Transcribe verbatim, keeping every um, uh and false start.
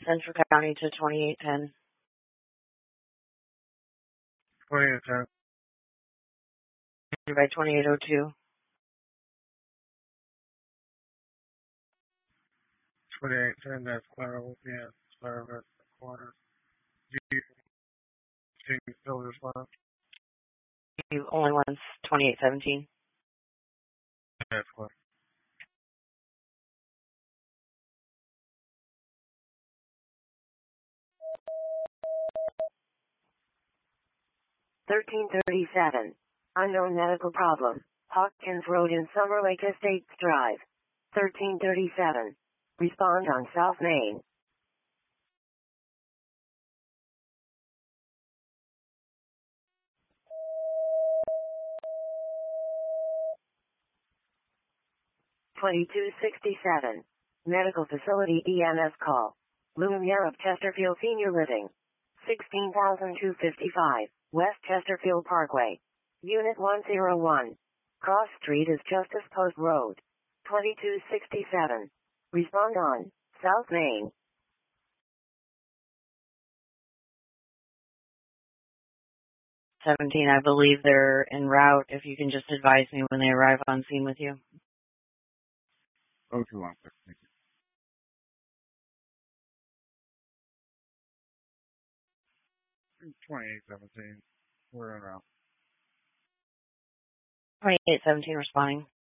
Central County to twenty-eight ten. twenty-eight ten. By twenty-eight oh two. twenty-eight ten, that's Clara Wolfie, Clara Vista Corner. Do you think you still respond? You only wants twenty-eight seventeen. That's what. thirteen thirty-seven. Unknown medical problem. Hawkins Road in Summer Lake Estates Drive. thirteen thirty-seven. Respond on South Main. twenty-two sixty-seven. Medical Facility E M S call. Lumiere of Chesterfield Senior Living. sixteen thousand two hundred fifty-five, West Chesterfield Parkway. Unit one oh one. Cross Street is Justice Post Road. twenty-two sixty-seven. Respond on South Main. seventeen, I believe they're en route. If you can just advise me when they arrive on scene with you. Oh, too long, sir. Thank you. twenty-eight seventeen. We're en route. twenty-eight seventeen responding.